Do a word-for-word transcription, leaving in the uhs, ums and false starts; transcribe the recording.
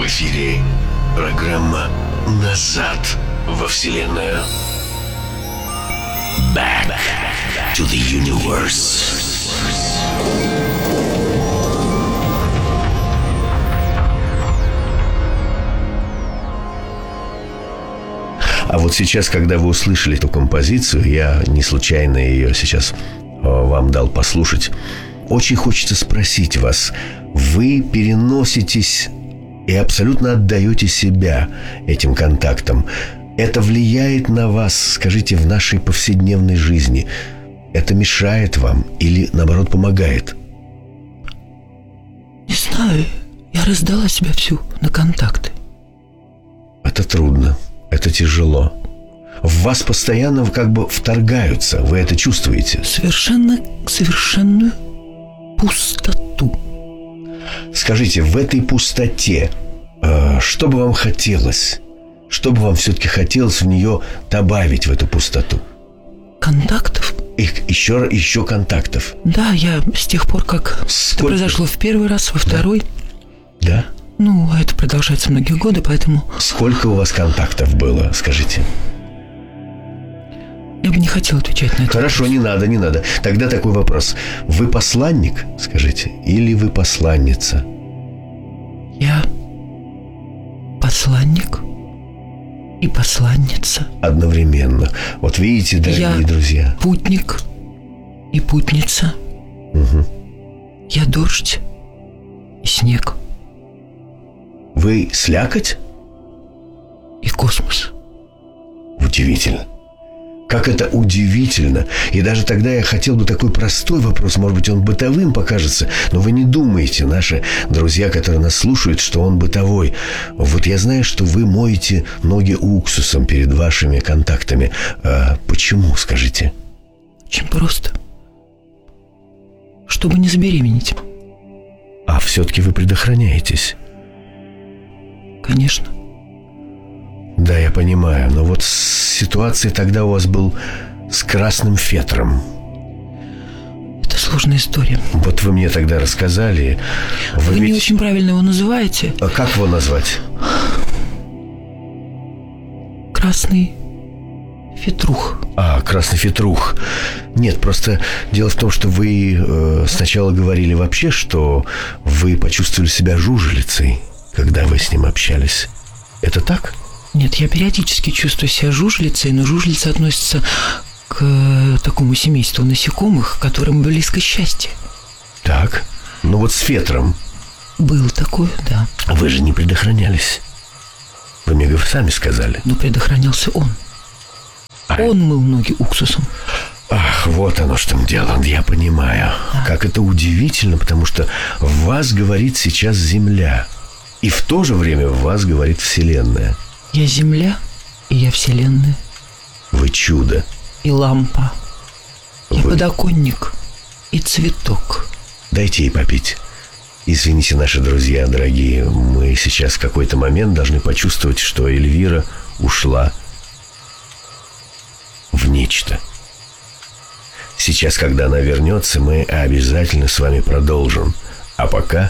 В эфире программа «Назад во Вселенную». Back to the Universe. А вот сейчас, когда вы услышали эту композицию, я не случайно ее сейчас вам дал послушать, очень хочется спросить вас: вы переноситесь и абсолютно отдаете себя этим контактам? Это влияет на вас, скажите, в нашей повседневной жизни? Это мешает вам или, наоборот, помогает? Не знаю. Я раздала себя всю на контакты. Это трудно. Это тяжело. В вас постоянно как бы вторгаются. Вы это чувствуете? Совершенно, совершенную пустоту. Скажите, в этой пустоте э, что бы вам хотелось? Что бы вам все-таки хотелось в нее добавить, в эту пустоту? Контактов? И еще, еще контактов. Да, я с тех пор, как Сколько? Это произошло в первый раз, во второй. Да? Да? Ну, это продолжается многие годы, поэтому... Сколько у вас контактов было, скажите? Я бы не хотел отвечать на это. Хорошо, вопрос. не надо, не надо. Тогда такой вопрос. Вы посланник, скажите, или вы посланница? Я посланник и посланница. Одновременно. Вот видите, дорогие я друзья. Я путник и путница. Угу. Я дождь и снег. Вы слякоть? И космос. Удивительно. Как это удивительно. И даже тогда я хотел бы такой простой вопрос, может быть, он бытовым покажется, но вы не думаете, наши друзья, которые нас слушают, что он бытовой. Вот я знаю, что вы моете ноги уксусом перед вашими контактами. А почему, скажите? Очень просто. Чтобы не забеременеть. А все-таки вы предохраняетесь? Конечно. Да, я понимаю. Но вот ситуация тогда у вас был с красным фетром. Это сложная история. Вот вы мне тогда рассказали. Вы, вы ведь... не очень правильно его называете. А как его назвать? Красный фетрух. А, красный фетрух. Нет, просто дело в том, что вы э, сначала говорили вообще, что вы почувствовали себя жужелицей, когда вы с ним общались. Это так? Нет, я периодически чувствую себя жужелицей, но жужелица относится к э, такому семейству насекомых, которым близко счастье. Так, ну вот с фетром. Было такое, да. Вы же не предохранялись. Вы мне сами сказали. Но предохранялся он. А... Он мыл ноги уксусом. Ах, вот оно что дело, я понимаю. А. Как это удивительно, потому что в вас говорит сейчас Земля. И в то же время в вас говорит Вселенная. Я Земля, и я Вселенная. Вы чудо. И лампа. Вы... И подоконник. И цветок. Дайте ей попить. Извините, наши друзья дорогие, мы сейчас в какой-то момент должны почувствовать, что Эльвира ушла в нечто. Сейчас, когда она вернется, мы обязательно с вами продолжим. А пока...